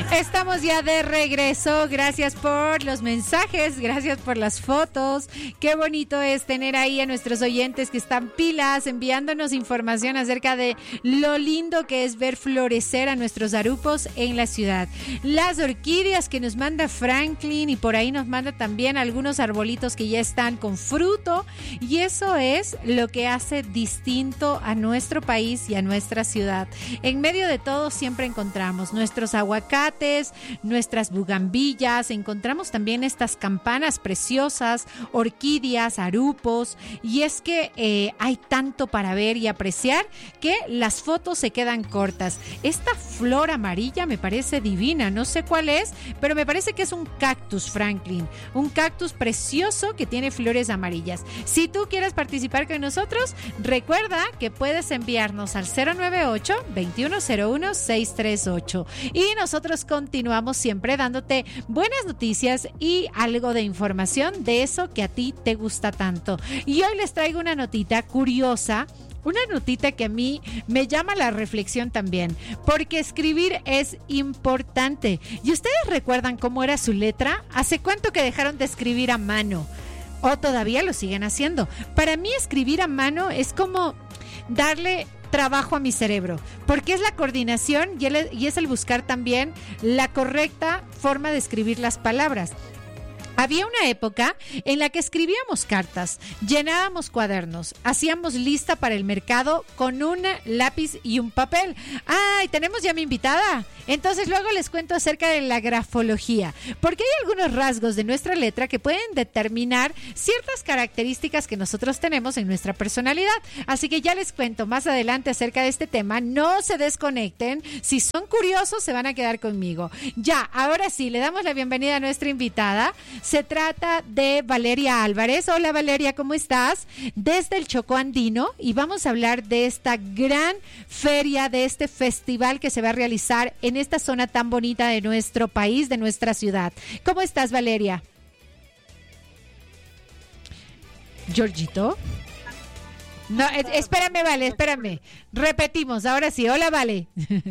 Estamos ya de regreso. Gracias por los mensajes, gracias por las fotos. Qué bonito es tener ahí a nuestros oyentes que están pilas, enviándonos información acerca de lo lindo que es ver florecer a nuestros arupos en la ciudad. Las orquídeas que nos manda Franklin, y por ahí nos manda también algunos arbolitos que ya están con fruto, y eso es lo que hace distinto a nuestro país y a nuestra ciudad. En medio de todo siempre encontramos nuestros aguacates, nuestras bugambillas, encontramos también estas campanas preciosas, orquídeas, arupos, y es que hay tanto para ver y apreciar que las fotos se quedan cortas. Esta flor amarilla me parece divina, no sé cuál es, pero me parece que es un cactus, Franklin, un cactus precioso que tiene flores amarillas. Si tú quieres participar con nosotros, recuerda que puedes enviarnos al 098-2101-638 y nosotros continuamos siempre dándote buenas noticias y algo de información de eso que a ti te gusta tanto. Y hoy les traigo una notita curiosa, una notita que a mí me llama la reflexión también, porque escribir es importante. ¿Y ustedes recuerdan cómo era su letra? ¿Hace cuánto que dejaron de escribir a mano? ¿O todavía lo siguen haciendo? Para mí escribir a mano es como darle trabajo a mi cerebro, porque es la coordinación y es el buscar también la correcta forma de escribir las palabras. Había una época en la que escribíamos cartas, llenábamos cuadernos, hacíamos lista para el mercado con un lápiz y un papel. ¡Ay, tenemos ya mi invitada! Entonces luego les cuento acerca de la grafología, porque hay algunos rasgos de nuestra letra que pueden determinar ciertas características que nosotros tenemos en nuestra personalidad. Así que ya les cuento más adelante acerca de este tema. No se desconecten. Si son curiosos, se van a quedar conmigo. Ya, ahora sí, le damos la bienvenida a nuestra invitada. Se trata de Valeria Álvarez. Hola Valeria, ¿cómo estás? Desde el Chocó Andino, y vamos a hablar de esta gran feria, de este festival que se va a realizar en esta zona tan bonita de nuestro país, de nuestra ciudad. ¿Cómo estás, Valeria? ¿Giorgito? No, espérame, Vale, espérame. Repetimos, ahora sí. Hola, Vale.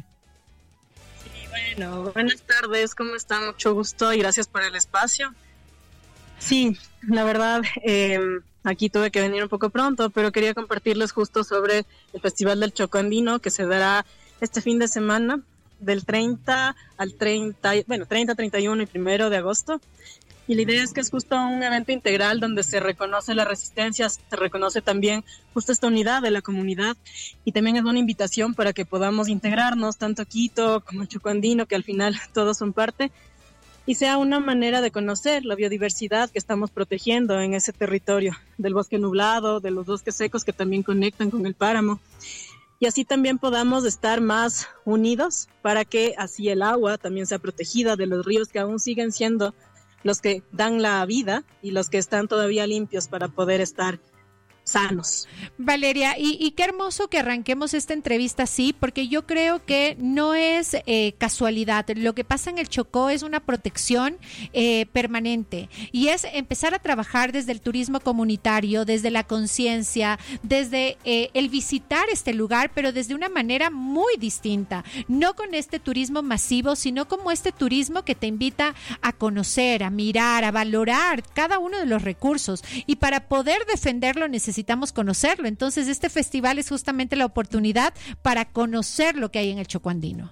Bueno, buenas tardes, ¿cómo están? Mucho gusto y gracias por el espacio. Sí, la verdad, aquí tuve que venir un poco pronto, pero quería compartirles justo sobre el Festival del Chocó Andino que se dará este fin de semana, del 30 al 30, 31 y 1 de agosto. Y la idea es que es justo un evento integral donde se reconoce la resistencia, se reconoce también justo esta unidad de la comunidad, y también es una invitación para que podamos integrarnos, tanto Quito como Chocó Andino, que al final todos son parte, y sea una manera de conocer la biodiversidad que estamos protegiendo en ese territorio, del bosque nublado, de los bosques secos que también conectan con el páramo, y así también podamos estar más unidos para que así el agua también sea protegida de los ríos que aún siguen siendo los que dan la vida y los que están todavía limpios para poder estar sanos. Valeria, y qué hermoso que arranquemos esta entrevista así, porque yo creo que no es casualidad. Lo que pasa en el Chocó es una protección permanente, y es empezar a trabajar desde el turismo comunitario, desde la conciencia, desde el visitar este lugar, pero desde una manera muy distinta, no con este turismo masivo, sino como este turismo que te invita a conocer, a mirar, a valorar cada uno de los recursos, y para poder defenderlo necesitamos conocerlo. Entonces este festival es justamente la oportunidad para conocer lo que hay en el Chocó Andino.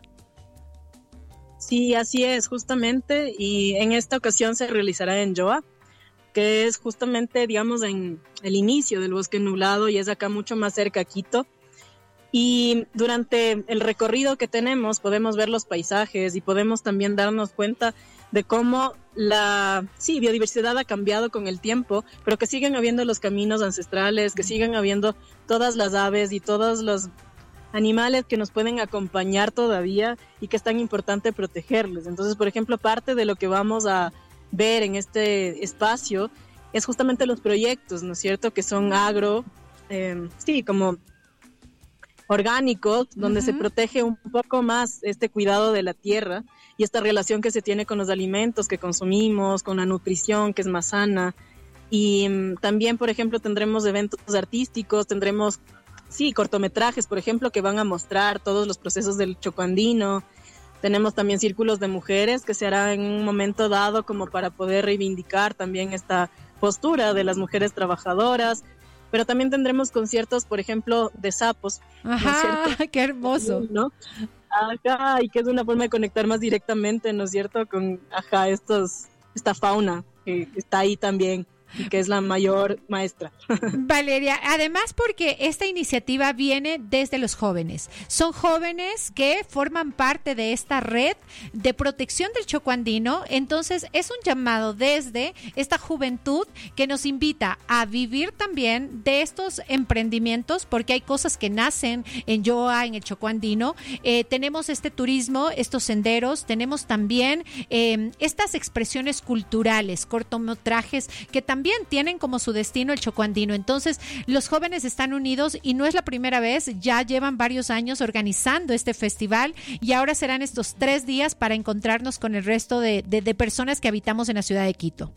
Sí, así es, justamente, y en esta ocasión se realizará en Yoa, que es justamente, digamos, en el inicio del bosque nublado, y es acá mucho más cerca a Quito. Y durante el recorrido que tenemos podemos ver los paisajes y podemos también darnos cuenta de cómo la biodiversidad ha cambiado con el tiempo, pero que siguen habiendo los caminos ancestrales, que siguen habiendo todas las aves y todos los animales que nos pueden acompañar todavía y que es tan importante protegerles. Entonces, por ejemplo, parte de lo que vamos a ver en este espacio es justamente los proyectos, ¿no es cierto?, que son como orgánicos, donde se protege un poco más este cuidado de la tierra y esta relación que se tiene con los alimentos que consumimos, con la nutrición que es más sana. Y también, por ejemplo, tendremos eventos artísticos, tendremos cortometrajes, por ejemplo, que van a mostrar todos los procesos del Chocó Andino. Tenemos también círculos de mujeres que se harán en un momento dado como para poder reivindicar también esta postura de las mujeres trabajadoras. Pero también tendremos conciertos, por ejemplo, de sapos. Ajá, ¿no? Qué hermoso. ¿No? Ajá, y que es una forma de conectar más directamente, ¿no es cierto? Con, esta fauna que está ahí también y que es la mayor maestra. Valeria, además porque esta iniciativa viene desde los jóvenes. Son jóvenes que forman parte de esta red de protección del chocoandino. Entonces es un llamado desde esta juventud que nos invita a vivir también de estos emprendimientos, porque hay cosas que nacen en Yoa, en el chocoandino. Tenemos este turismo, estos senderos, tenemos también estas expresiones culturales, cortometrajes que también tienen como su destino el chocoandino. Entonces, los jóvenes están unidos y no es la primera vez, ya llevan varios años organizando este festival y ahora serán estos 3 días para encontrarnos con el resto de personas que habitamos en la ciudad de Quito.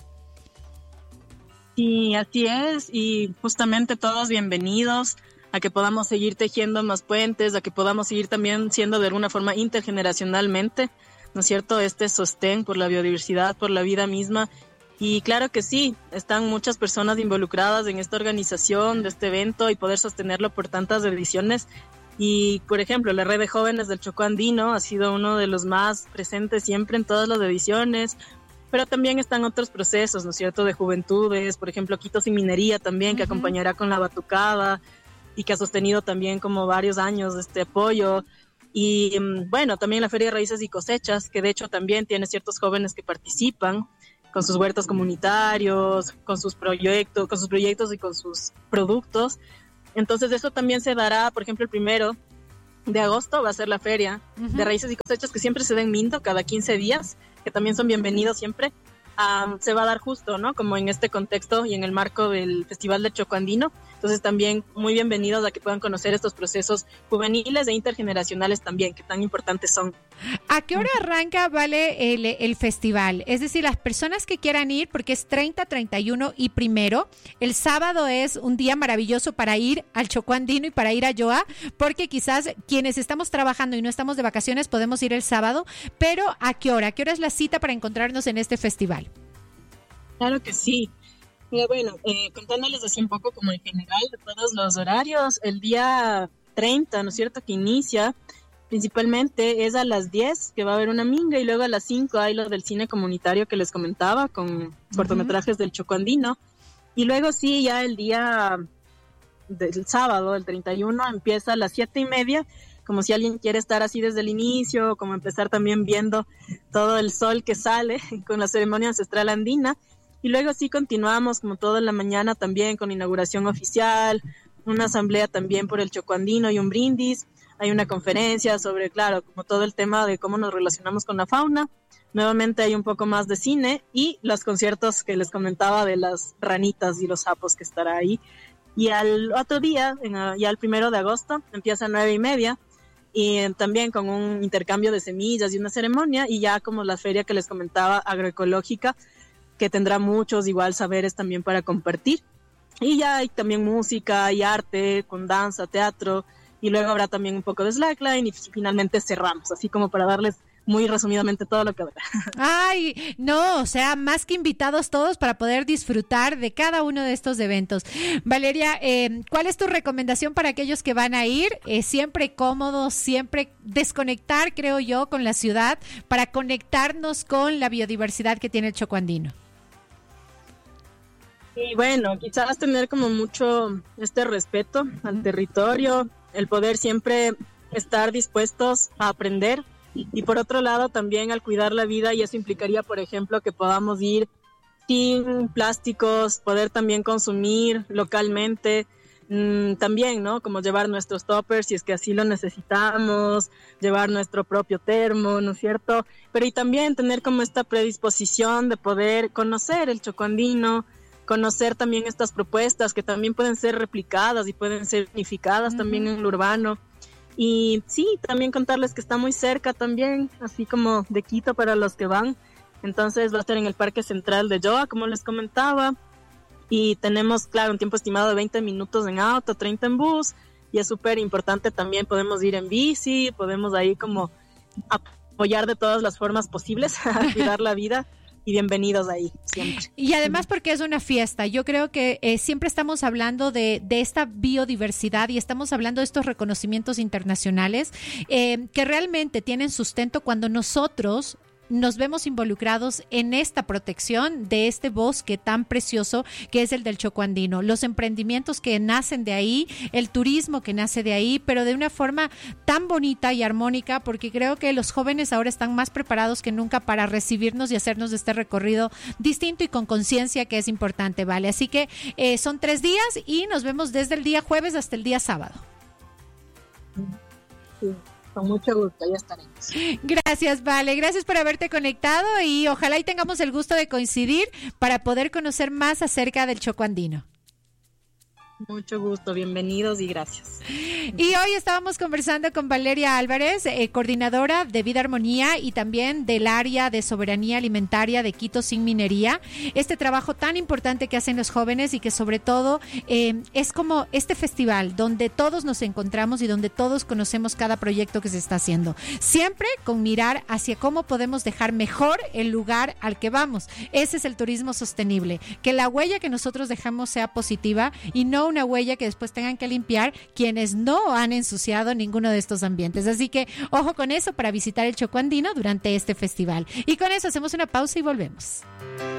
Sí, así es, y justamente todos bienvenidos a que podamos seguir tejiendo más puentes, a que podamos seguir también siendo de alguna forma intergeneracionalmente, ¿no es cierto?, este sostén por la biodiversidad, por la vida misma. Y claro que sí, están muchas personas involucradas en esta organización de este evento y poder sostenerlo por tantas ediciones. Y, por ejemplo, la red de jóvenes del Chocoandino ha sido uno de los más presentes siempre en todas las ediciones, pero también están otros procesos, ¿no es cierto?, de juventudes, por ejemplo, Quito Sin Minería también, que acompañará con la batucada y que ha sostenido también como varios años este apoyo. Y, bueno, también la Feria de Raíces y Cosechas, que de hecho también tiene ciertos jóvenes que participan con sus huertos comunitarios, con sus proyectos y con sus productos. Entonces eso también se dará, por ejemplo, el 1 de agosto va a ser la Feria de Raíces y Cosechas, que siempre se da en Minto cada 15 días, que también son bienvenidos siempre. Se va a dar justo, ¿no?, como en este contexto y en el marco del Festival del Chocoandino. Entonces también muy bienvenidos a que puedan conocer estos procesos juveniles e intergeneracionales también, que tan importantes son. ¿A qué hora arranca, Vale, el festival? Es decir, las personas que quieran ir, porque es 30, 31 y 1, el sábado es un día maravilloso para ir al Chocoandino y para ir a Yoa, porque quizás quienes estamos trabajando y no estamos de vacaciones podemos ir el sábado, pero ¿a qué hora? ¿A qué hora es la cita para encontrarnos en este festival? Claro que sí. Mira, bueno, contándoles así un poco como en general de todos los horarios, el día 30, ¿no es cierto?, que inicia, principalmente es a las 10, que va a haber una minga, y luego a las 5 hay lo del cine comunitario que les comentaba, con cortometrajes del Chocoandino, y luego sí, ya el día del sábado, el 31, empieza a las 7:30, como si alguien quiere estar así desde el inicio, como empezar también viendo todo el sol que sale con la ceremonia ancestral andina. Y luego sí continuamos como toda la mañana también con inauguración oficial, una asamblea también por el Chocoandino y un brindis. Hay una conferencia sobre, claro, como todo el tema de cómo nos relacionamos con la fauna. Nuevamente hay un poco más de cine y los conciertos que les comentaba de las ranitas y los sapos que estará ahí. Y al otro día, ya el 1 de agosto, empieza a 9:30 y también con un intercambio de semillas y una ceremonia, y ya como la feria que les comentaba agroecológica, que tendrá muchos igual saberes también para compartir. Y ya hay también música y arte con danza, teatro, y luego habrá también un poco de slackline y finalmente cerramos, así como para darles muy resumidamente todo lo que habrá. Ay, no, o sea, más que invitados todos para poder disfrutar de cada uno de estos eventos. Valeria, ¿cuál es tu recomendación para aquellos que van a ir? Siempre cómodos, siempre desconectar, creo yo, con la ciudad para conectarnos con la biodiversidad que tiene el Chocoandino. Y bueno, quizás tener como mucho este respeto al territorio, el poder siempre estar dispuestos a aprender, y por otro lado también al cuidar la vida, y eso implicaría, por ejemplo, que podamos ir sin plásticos, poder también consumir localmente, también, ¿no?, como llevar nuestros toppers si es que así lo necesitamos, llevar nuestro propio termo, ¿no es cierto? Pero y también tener como esta predisposición de poder conocer el Chocoandino, conocer también estas propuestas que también pueden ser replicadas y pueden ser unificadas también en lo urbano. Y sí, también contarles que está muy cerca también, así como de Quito para los que van. Entonces va a estar en el Parque Central de Yoa, como les comentaba. Y tenemos, claro, un tiempo estimado de 20 minutos en auto, 30 en bus. Y es súper importante también, podemos ir en bici, podemos ahí como apoyar de todas las formas posibles, a cuidar la vida. Y bienvenidos ahí, siempre. Y además porque es una fiesta. Yo creo que siempre estamos hablando de esta biodiversidad y estamos hablando de estos reconocimientos internacionales que realmente tienen sustento cuando nosotros nos vemos involucrados en esta protección de este bosque tan precioso que es el del Chocó Andino, los emprendimientos que nacen de ahí, el turismo que nace de ahí, pero de una forma tan bonita y armónica, porque creo que los jóvenes ahora están más preparados que nunca para recibirnos y hacernos de este recorrido distinto y con conciencia, que es importante, ¿vale? Así que son 3 días y nos vemos desde el día jueves hasta el día sábado. Sí. Con mucho gusto, ya estaremos. Gracias, Vale, gracias por haberte conectado y ojalá y tengamos el gusto de coincidir para poder conocer más acerca del Chocó Andino. Mucho gusto, bienvenidos y gracias. Y hoy estábamos conversando con Valeria Álvarez, coordinadora de Vida Armonía y también del área de soberanía alimentaria de Quito Sin Minería. Este trabajo tan importante que hacen los jóvenes y que sobre todo es como este festival donde todos nos encontramos y donde todos conocemos cada proyecto que se está haciendo. Siempre con mirar hacia cómo podemos dejar mejor el lugar al que vamos. Ese es el turismo sostenible. Que la huella que nosotros dejamos sea positiva y no una huella que después tengan que limpiar quienes no han ensuciado ninguno de estos ambientes. Así que ojo con eso para visitar el Chocó Andino durante este festival. Y con eso hacemos una pausa y volvemos.